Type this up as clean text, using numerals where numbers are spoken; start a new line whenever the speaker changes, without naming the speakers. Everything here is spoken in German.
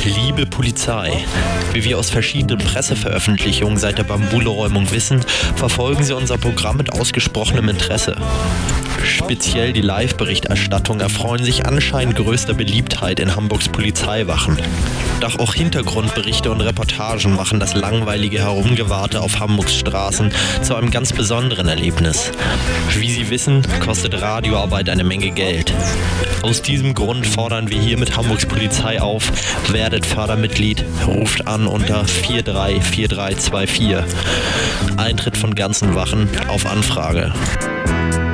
Liebe Polizei, wie wir aus verschiedenen Presseveröffentlichungen seit der Bambule-Räumung wissen, verfolgen Sie unser Programm mit ausgesprochenem Interesse. Speziell die Live-Berichterstattung erfreuen sich anscheinend größter Beliebtheit in Hamburgs Polizeiwachen. Doch auch Hintergrundberichte und Reportagen machen das langweilige Herumgewarte auf Hamburgs Straßen zu einem ganz besonderen Erlebnis. Wie Sie wissen, kostet Radioarbeit eine Menge Geld. Aus diesem Grund fordern wir hier mit Hamburgs Polizei auf, werdet Fördermitglied, ruft an unter 434324. Eintritt von ganzen Wachen auf Anfrage.